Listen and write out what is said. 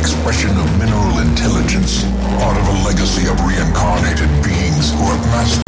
expression of mineral intelligence, part of a legacy of reincarnated beings who have mastered